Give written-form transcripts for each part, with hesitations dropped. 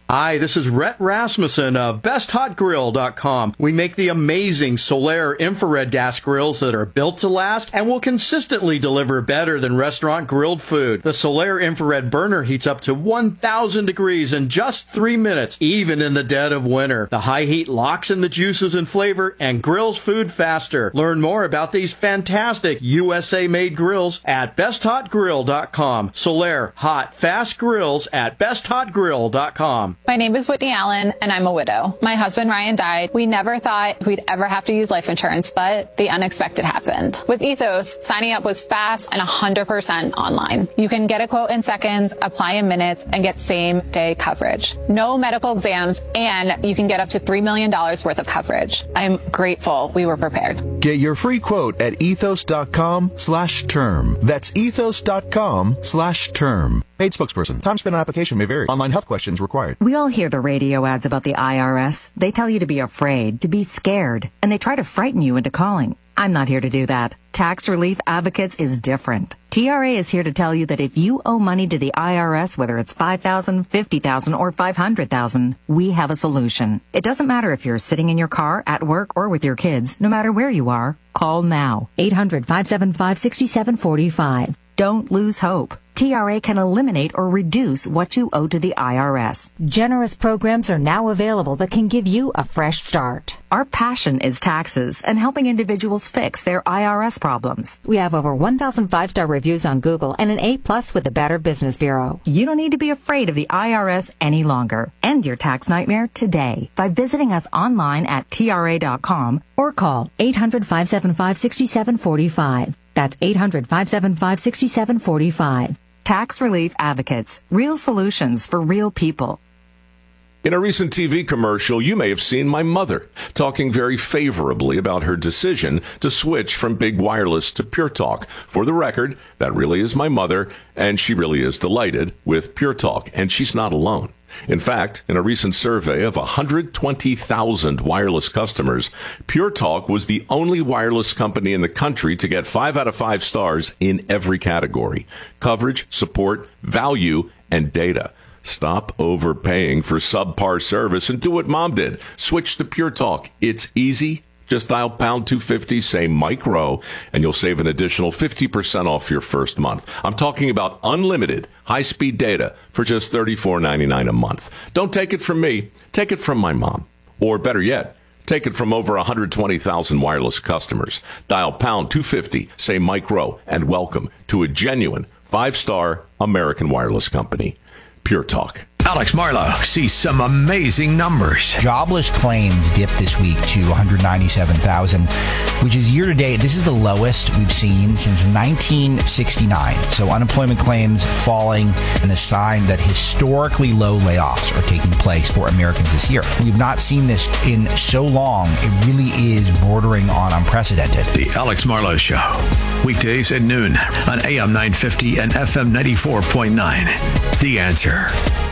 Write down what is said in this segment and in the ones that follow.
Hi, this is Rhett Rasmussen of BestHotGrill.com. We make the amazing Solaire infrared gas grills that are built to last and will consistently deliver better than restaurant grilled food. The Solaire infrared burner heats up to 1,000 degrees in just 3 minutes, even in the dead of winter. The high heat locks in the juices and flavor and grills food faster. Learn more about these fantastic USA-made grills at BestHotGrill.com. Solaire hot, fast grills at BestHotGrill.com. My name is Whitney Allen, and I'm a widow. My husband, Ryan, died. We never thought we'd ever have to use life insurance, but the unexpected happened. With Ethos, signing up was fast and 100% online. You can get a quote in seconds, apply in minutes, and get same-day coverage. No medical exams, and you can get up to $3 million worth of coverage. I'm grateful we were prepared. Get your free quote at ethos.com/term. That's ethos.com/term. Paid spokesperson. Time spent on application may vary. Online health questions required. We all hear the radio ads about the IRS. They tell you to be afraid, to be scared, and they try to frighten you into calling. I'm not here to do that. Tax Relief Advocates is different. TRA is here to tell you that if you owe money to the IRS, whether it's $5,000, $50,000, or $500,000, we have a solution. It doesn't matter if you're sitting in your car, at work, or with your kids. No matter where you are, call now. 800-575-6745. Don't lose hope. TRA can eliminate or reduce what you owe to the IRS. Generous programs are now available that can give you a fresh start. Our passion is taxes and helping individuals fix their IRS problems. We have over 1,000 5-star reviews on Google and an A+ with the Better Business Bureau. You don't need to be afraid of the IRS any longer. End your tax nightmare today by visiting us online at TRA.com or call 800-575-6745. That's 800-575-6745. Tax Relief Advocates. Real solutions for real people. In a recent TV commercial, you may have seen my mother talking very favorably about her decision to switch from Big Wireless to Pure Talk. For the record, that really is my mother, and she really is delighted with Pure Talk, and she's not alone. In fact, in a recent survey of 120,000 wireless customers, Pure Talk was the only wireless company in the country to get 5 out of 5 stars in every category: coverage, support, value, and data. Stop overpaying for subpar service and do what Mom did. Switch to Pure Talk. It's easy. Just dial pound 250, say Mike Rowe, and you'll save an additional 50% off your first month. I'm talking about unlimited high-speed data for just $34.99 a month. Don't take it from me. Take it from my mom. Or better yet, take it from over 120,000 wireless customers. Dial pound 250, say Mike Rowe, and welcome to a genuine 5-star American wireless company. Pure Talk. Alex Marlowe sees some amazing numbers. Jobless claims dipped this week to 197,000, which is year to date. This is the lowest we've seen since 1969. So unemployment claims falling, and a sign that historically low layoffs are taking place for Americans this year. We've not seen this in so long. It really is bordering on unprecedented. The Alex Marlowe Show, weekdays at noon on AM 950 and FM 94.9. The Answer.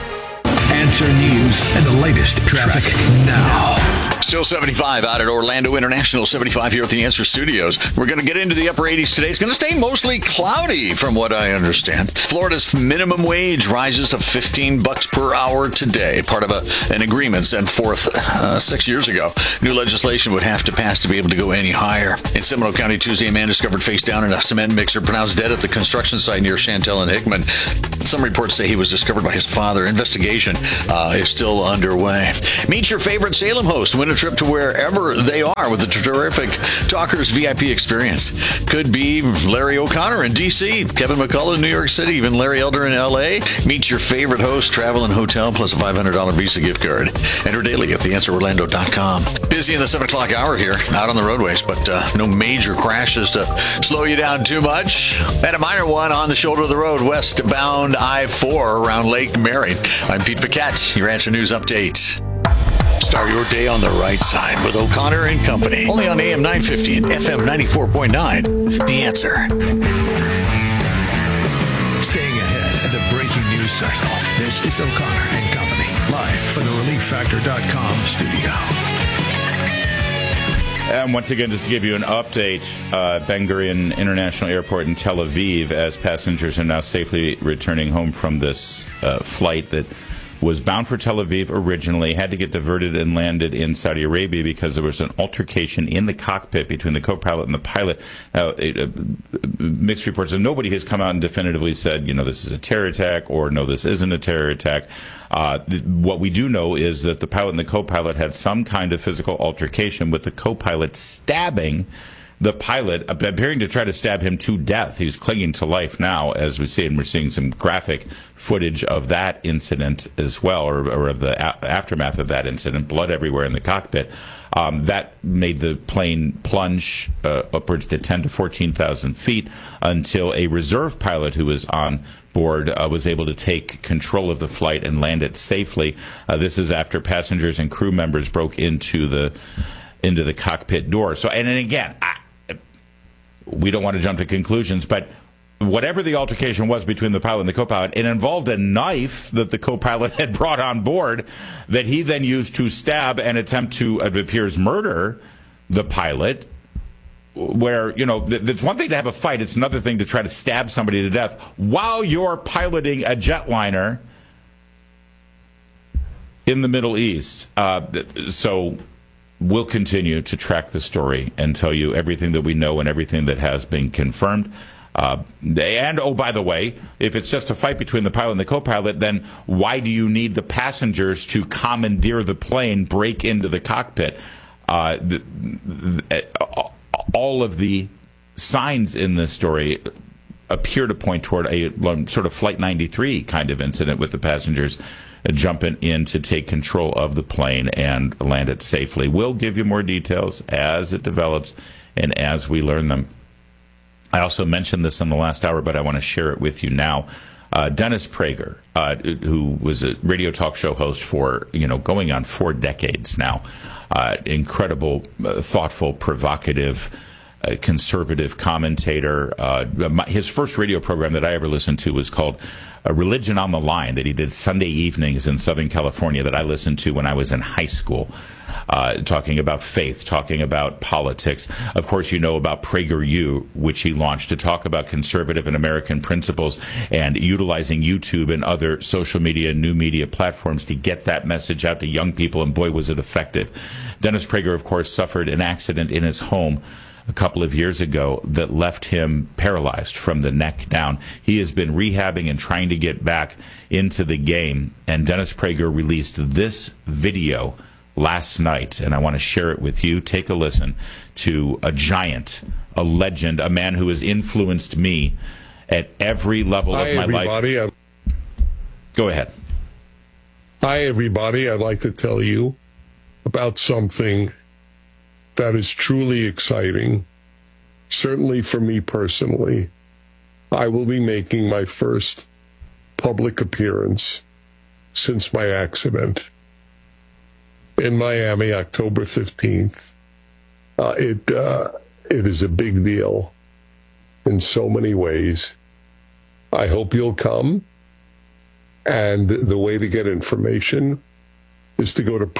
Answer News and the latest traffic now. Still 75 out at Orlando International, 75 here at the Answer Studios. We're going to get into the upper 80s today. It's going to stay mostly cloudy from what I understand. Florida's minimum wage rises to $15 per hour today, part of an agreement sent forth 6 years ago. New legislation would have to pass to be able to go any higher. In Seminole County Tuesday, a man discovered face down in a cement mixer, pronounced dead at the construction site near Chantel and Hickman. Some reports say he was discovered by his father. Investigation is still underway. Meet your favorite Salem host. Win a trip to wherever they are with the terrific Talkers VIP experience. Could be Larry O'Connor in D.C., Kevin McCullough in New York City, even Larry Elder in L.A. Meet your favorite host, travel and hotel, plus a $500 Visa gift card. Enter daily at theanswerorlando.com. Busy in the 7 o'clock hour here, out on the roadways, but no major crashes to slow you down too much. And a minor one on the shoulder of the road, westbound I-4 around Lake Mary. I'm Pete Paquette, your Answer News update. Start your day on the right side with O'Connor and Company. Only on AM 950 and FM 94.9. The Answer. Staying ahead of the breaking news cycle. This is O'Connor and Company, live from the ReliefFactor.com studio. And once again, just to give you an update, Ben Gurion International Airport in Tel Aviv, as passengers are now safely returning home from this flight that was bound for Tel Aviv originally, had to get diverted and landed in Saudi Arabia because there was an altercation in the cockpit between the co-pilot and the pilot. Mixed reports, and nobody has come out and definitively said, this is a terror attack, or no, this isn't a terror attack. What we do know is that the pilot and the co-pilot had some kind of physical altercation, with the co-pilot stabbing the pilot, appearing to try to stab him to death. He's clinging to life now, as we see, and we're seeing some graphic footage of that incident as well, or of the aftermath of that incident, blood everywhere in the cockpit. That made the plane plunge upwards to 10 to 14,000 feet until a reserve pilot who was on board was able to take control of the flight and land it safely. This is after passengers and crew members broke into the cockpit door. So, and then again, we don't want to jump to conclusions, but whatever the altercation was between the pilot and the co-pilot, it involved a knife that the co-pilot had brought on board that he then used to stab and attempt to, it appears, murder the pilot. Where, it's one thing to have a fight, it's another thing to try to stab somebody to death while you're piloting a jetliner in the Middle East. So we'll continue to track the story and tell you everything that we know and everything that has been confirmed. And, oh, by the way, if it's just a fight between the pilot and the co-pilot, then why do you need the passengers to commandeer the plane, break into the cockpit? All of the signs in this story appear to point toward a sort of Flight 93 kind of incident, with the passengers jumping in to take control of the plane and land it safely. We'll give you more details as it develops and as we learn them. I also mentioned this in the last hour, but I want to share it with you now. Dennis Prager, who was a radio talk show host for, going on 4 decades now, incredible, thoughtful, provocative, conservative commentator. His first radio program that I ever listened to was called Religion on the Line, that he did Sunday evenings in Southern California, that I listened to when I was in high school, talking about faith, talking about politics. Of course, you know about PragerU, which he launched to talk about conservative and American principles, and utilizing YouTube and other social media, new media platforms to get that message out to young people, and boy, was it effective. Dennis Prager, of course, suffered an accident in his home a couple of years ago that left him paralyzed from the neck down. He has been rehabbing and trying to get back into the game, and Dennis Prager released this video last night, and I want to share it with you. Take a listen to a giant, a legend, a man who has influenced me at every level of my life. Go ahead. Hi, everybody. I'd like to tell you about something that is truly exciting. Certainly for me personally. I will be making my first public appearance since my accident in Miami, October 15th. It is a big deal in so many ways. I hope you'll come. And the way to get information is to go to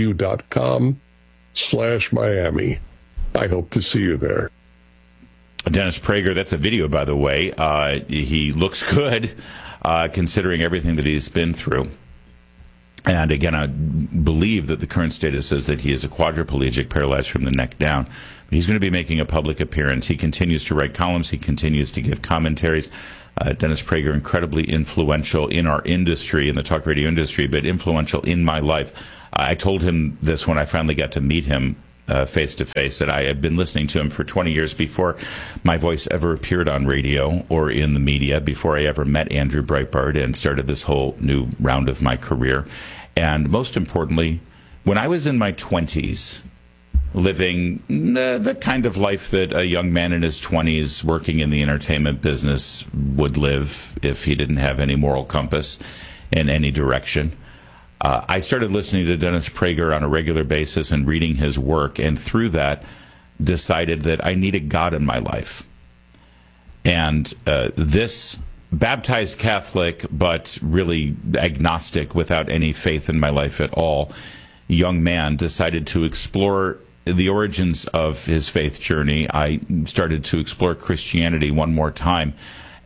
PragerU.com/Miami. I hope to see you there. Dennis Prager, that's a video, by the way. He looks good, considering everything that he's been through. And again, I believe that the current status says that he is a quadriplegic, paralyzed from the neck down. He's going to be making a public appearance. He continues to write columns. He continues to give commentaries. Dennis Prager, incredibly influential in our industry, in the talk radio industry, but influential in my life. I told him this when I finally got to meet him face to face, that I had been listening to him for 20 years before my voice ever appeared on radio or in the media, before I ever met Andrew Breitbart and started this whole new round of my career. And most importantly, when I was in my 20s, living the kind of life that a young man in his 20s working in the entertainment business would live if he didn't have any moral compass in any direction, I started listening to Dennis Prager on a regular basis and reading his work, and through that decided that I needed God in my life. And this baptized Catholic, but really agnostic, without any faith in my life at all, young man decided to explore the origins of his faith journey. I started to explore Christianity one more time,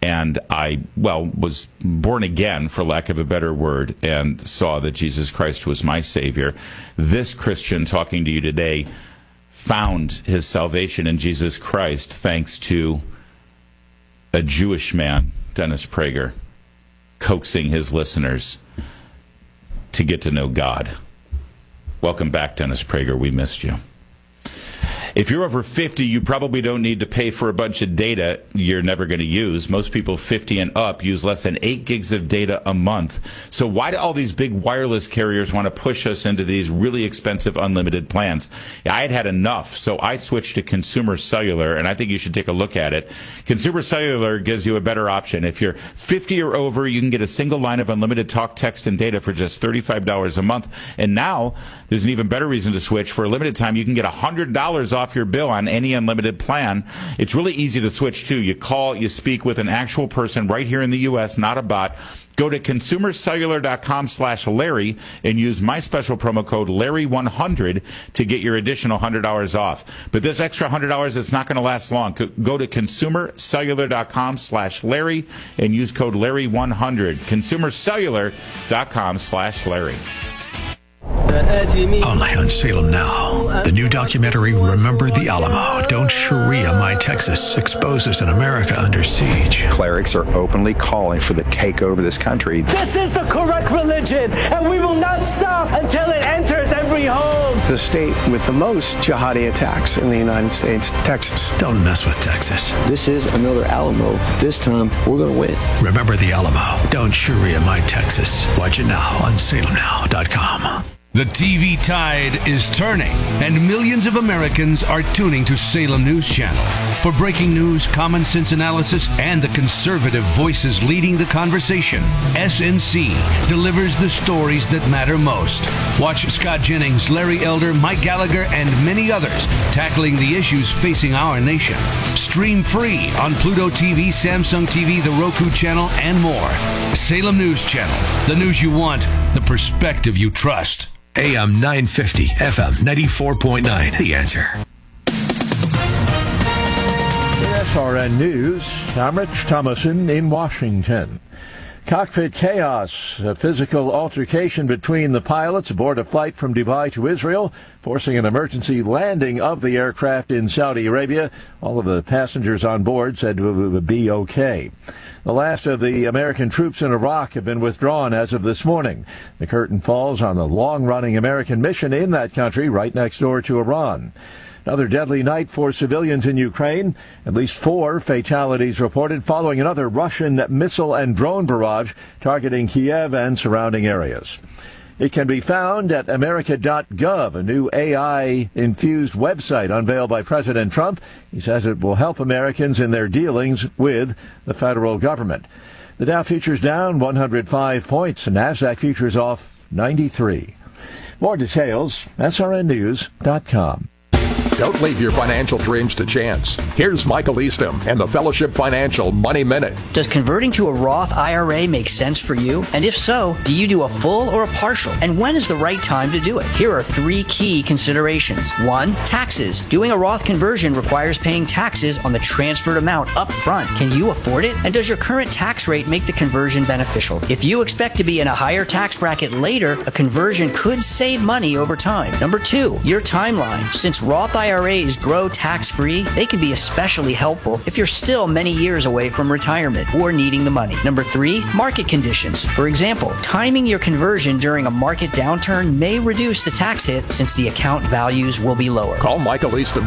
and I, was born again, for lack of a better word, and saw that Jesus Christ was my Savior. This Christian talking to you today found his salvation in Jesus Christ thanks to a Jewish man, Dennis Prager, coaxing his listeners to get to know God. Welcome back, Dennis Prager. We missed you. If you're over 50, you probably don't need to pay for a bunch of data you're never going to use. Most people 50 and up use less than 8 gigs of data a month. So why do all these big wireless carriers want to push us into these really expensive unlimited plans? I had enough, so I switched to Consumer Cellular, and I think you should take a look at it. Consumer Cellular gives you a better option. If you're 50 or over, you can get a single line of unlimited talk, text, and data for just $35 a month. And now there's an even better reason to switch. For a limited time, you can get $100 off your bill on any unlimited plan. It's really easy to switch to. You call, you speak with an actual person right here in the U.S., not a bot. Go to consumercellular.com/Larry and use my special promo code Larry100 to get your additional $100 off. But this extra $100 is not going to last long. Go to consumercellular.com/Larry and use code Larry100. Consumercellular.com/Larry. Only on Salem Now. The new documentary, Remember the Alamo. Don't Sharia My Texas, exposes an America under siege. Clerics are openly calling for the takeover of this country. This is the correct religion, and we will not stop until it enters every home. The state with the most jihadi attacks in the United States, Texas. Don't mess with Texas. This is another Alamo. This time, we're going to win. Remember the Alamo. Don't Sharia My Texas. Watch it now on salemnow.com. The TV tide is turning, and millions of Americans are tuning to Salem News Channel. For breaking news, common sense analysis, and the conservative voices leading the conversation, SNC delivers the stories that matter most. Watch Scott Jennings, Larry Elder, Mike Gallagher, and many others tackling the issues facing our nation. Stream free on Pluto TV, Samsung TV, the Roku channel, and more. Salem News Channel, the news you want, the perspective you trust. AM 950, FM 94.9. The Answer. SRN News, I'm Rich Thomason in Washington. Cockpit chaos, a physical altercation between the pilots aboard a flight from Dubai to Israel, forcing an emergency landing of the aircraft in Saudi Arabia. All of the passengers on board said it would be okay. The last of the American troops in Iraq have been withdrawn as of this morning. The curtain falls on the long-running American mission in that country right next door to Iran. Another deadly night for civilians in Ukraine. At least 4 fatalities reported following another Russian missile and drone barrage targeting Kiev and surrounding areas. It can be found at America.gov, a new AI-infused website unveiled by President Trump. He says it will help Americans in their dealings with the federal government. The Dow futures down 105 points, and NASDAQ futures off 93. More details, srnnews.com. Don't leave your financial dreams to chance. Here's Michael Eastham and the Fellowship Financial Money Minute. Does converting to a Roth IRA make sense for you? And if so, do you do a full or a partial? And when is the right time to do it? Here are 3 key considerations. 1, taxes. Doing a Roth conversion requires paying taxes on the transferred amount up front. Can you afford it? And does your current tax rate make the conversion beneficial? If you expect to be in a higher tax bracket later, a conversion could save money over time. Number 2, your timeline. Since Roth IRAs grow tax-free, they can be especially helpful if you're still many years away from retirement or needing the money. Number 3, market conditions. For example, timing your conversion during a market downturn may reduce the tax hit since the account values will be lower. Call Michael Eastham